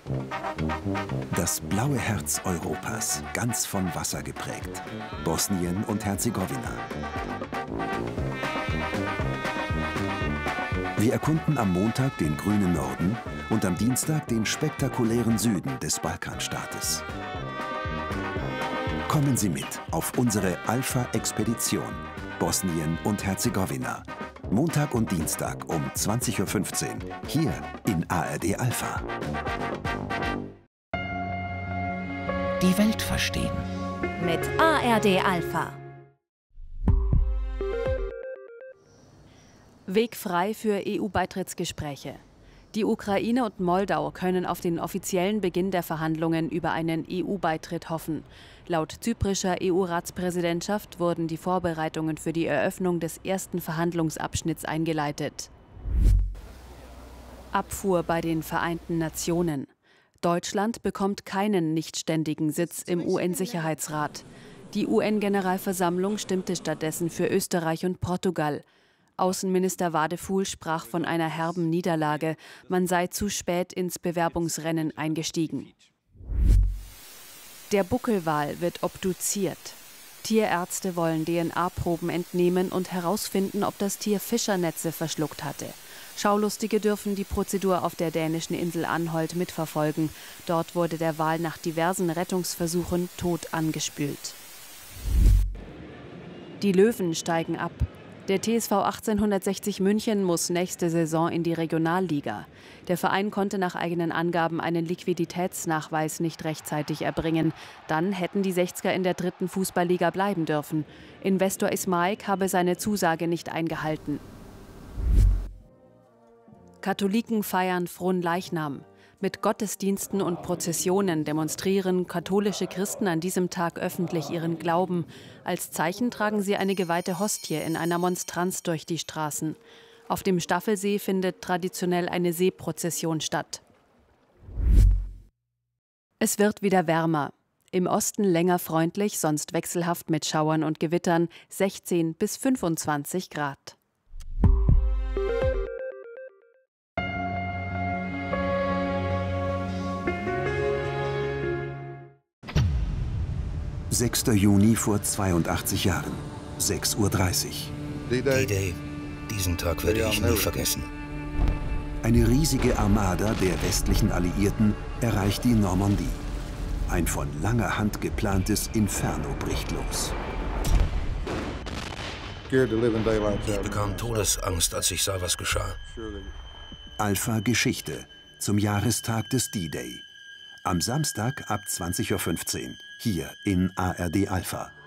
Das blaue Herz Europas, ganz von Wasser geprägt. Bosnien und Herzegowina. Wir erkunden am Montag den grünen Norden und am Dienstag den spektakulären Süden des Balkanstaates. Kommen Sie mit auf unsere Alpha-Expedition Bosnien und Herzegowina. Montag und Dienstag um 20:15 Uhr hier in ARD Alpha. Die Welt verstehen. Mit ARD Alpha. Weg frei für EU-Beitrittsgespräche. Die Ukraine und Moldau können auf den offiziellen Beginn der Verhandlungen über einen EU-Beitritt hoffen. Laut zyprischer EU-Ratspräsidentschaft wurden die Vorbereitungen für die Eröffnung des ersten Verhandlungsabschnitts eingeleitet. Abfuhr bei den Vereinten Nationen. Deutschland bekommt keinen nichtständigen Sitz im UN-Sicherheitsrat. Die UN-Generalversammlung stimmte stattdessen für Österreich und Portugal. Außenminister Wadefuhl sprach von einer herben Niederlage. Man sei zu spät ins Bewerbungsrennen eingestiegen. Der Buckelwal wird obduziert. Tierärzte wollen DNA-Proben entnehmen und herausfinden, ob das Tier Fischernetze verschluckt hatte. Schaulustige dürfen die Prozedur auf der dänischen Insel Anholt mitverfolgen. Dort wurde der Wal nach diversen Rettungsversuchen tot angespült. Die Löwen steigen ab. Der TSV 1860 München muss nächste Saison in die Regionalliga. Der Verein konnte nach eigenen Angaben einen Liquiditätsnachweis nicht rechtzeitig erbringen. Dann hätten die 60er in der 3. Fußballliga bleiben dürfen. Investor Ismaik habe seine Zusage nicht eingehalten. Katholiken feiern Fronleichnam. Mit Gottesdiensten und Prozessionen demonstrieren katholische Christen an diesem Tag öffentlich ihren Glauben. Als Zeichen tragen sie eine geweihte Hostie in einer Monstranz durch die Straßen. Auf dem Staffelsee findet traditionell eine Seeprozession statt. Es wird wieder wärmer. Im Osten länger freundlich, sonst wechselhaft mit Schauern und Gewittern, 16 bis 25 Grad. »6. Juni vor 82 Jahren, 6:30 Uhr. D-Day. Diesen Tag werde ich nie vergessen. Eine riesige Armada der westlichen Alliierten erreicht die Normandie. Ein von langer Hand geplantes Inferno bricht los. Ich bekam Todesangst, als ich sah, was geschah. Alpha Geschichte zum Jahrestag des D-Day. Am Samstag ab 20:15 Uhr hier in ARD Alpha.